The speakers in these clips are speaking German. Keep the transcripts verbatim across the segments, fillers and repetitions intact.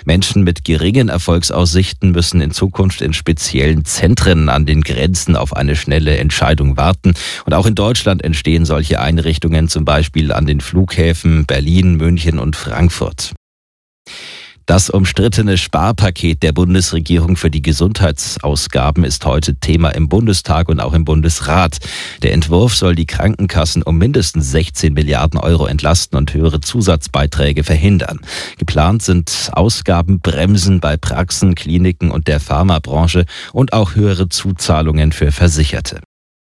Menschen mit geringen Erfolgsaussichten müssen in Zukunft in speziellen Zentren an den Grenzen auf eine schnelle Entscheidung warten. Und auch in Deutschland entstehen solche Einrichtungen, zum Beispiel an den Flughäfen Berlin, München und Frankfurt. Das umstrittene Sparpaket der Bundesregierung für die Gesundheitsausgaben ist heute Thema im Bundestag und auch im Bundesrat. Der Entwurf soll die Krankenkassen um mindestens sechzehn Milliarden Euro entlasten und höhere Zusatzbeiträge verhindern. Geplant sind Ausgabenbremsen bei Praxen, Kliniken und der Pharmabranche und auch höhere Zuzahlungen für Versicherte.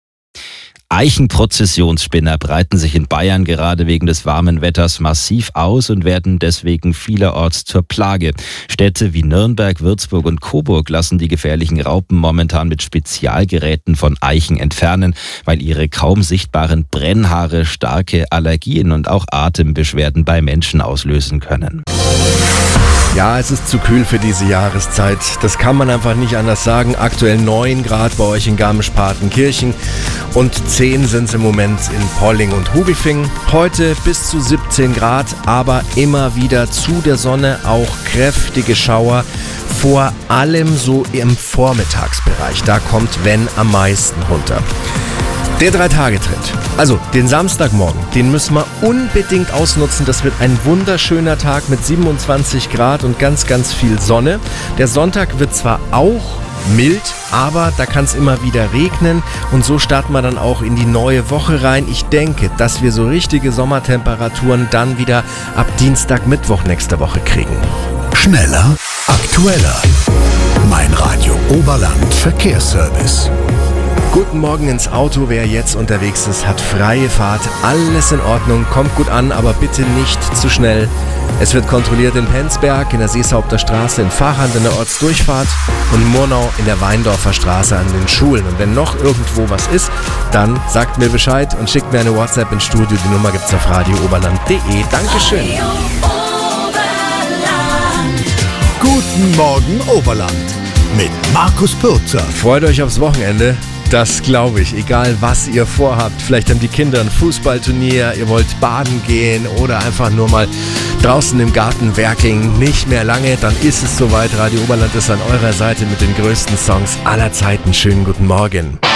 Eichenprozessionsspinner breiten sich in Bayern gerade wegen des warmen Wetters massiv aus und werden deswegen vielerorts zur Plage. Städte wie Nürnberg, Würzburg und Coburg lassen die gefährlichen Raupen momentan mit Spezialgeräten von Eichen entfernen, weil ihre kaum sichtbaren Brennhaare starke Allergien und auch Atembeschwerden bei Menschen auslösen können. Ja, es ist zu kühl für diese Jahreszeit. Das kann man einfach nicht anders sagen. Aktuell neun Grad bei euch in Garmisch-Partenkirchen und zehn sind es im Moment in Polling und Hubifing. Heute bis zu siebzehn Grad, aber immer wieder zu der Sonne auch kräftige Schauer. Vor allem so im Vormittagsbereich. Da kommt, wenn, am meisten runter. Der Drei-Tage-Trend, also den Samstagmorgen, den müssen wir unbedingt ausnutzen. Das wird ein wunderschöner Tag mit siebenundzwanzig Grad und ganz, ganz viel Sonne. Der Sonntag wird zwar auch mild, aber da kann es immer wieder regnen und so starten wir dann auch in die neue Woche rein. Ich denke, dass wir so richtige Sommertemperaturen dann wieder ab Dienstag, Mittwoch nächste Woche kriegen. Schneller, aktueller. Mein Radio Oberland Verkehrsservice. Guten Morgen ins Auto, wer jetzt unterwegs ist, hat freie Fahrt, alles in Ordnung, kommt gut an, aber bitte nicht zu schnell. Es wird kontrolliert in Penzberg, in der Seeshaupter Straße, in Fahrhand in der Ortsdurchfahrt und in Murnau in der Weindorfer Straße an den Schulen. Und wenn noch irgendwo was ist, dann sagt mir Bescheid und schickt mir eine WhatsApp ins Studio. Die Nummer gibt's auf radio oberland punkt de. Dankeschön. Guten Morgen Oberland mit Markus Pürzer. Freut euch aufs Wochenende. Das glaube ich, egal was ihr vorhabt. Vielleicht haben die Kinder ein Fußballturnier, ihr wollt baden gehen oder einfach nur mal draußen im Garten werkeln. Nicht mehr lange, dann ist es soweit. Radio Oberland ist an eurer Seite mit den größten Songs aller Zeiten. Schönen guten Morgen.